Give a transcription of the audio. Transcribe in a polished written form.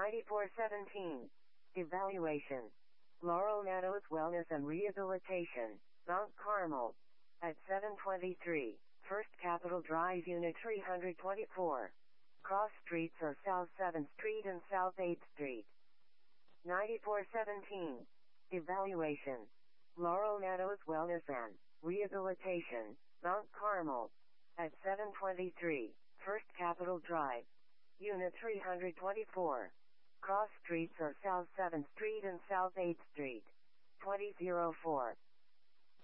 9417. Evaluation. Laurel Meadows Wellness and Rehabilitation, Mount Carmel. At 723, First Capitol Drive, Unit 324. Cross streets are South 7th Street and South 8th Street. 9417. Evaluation. Laurel Meadows Wellness and Rehabilitation, Mount Carmel. At 723, First Capitol Drive, Unit 324. Cross streets are South 7th Street and South 8th Street. 2004.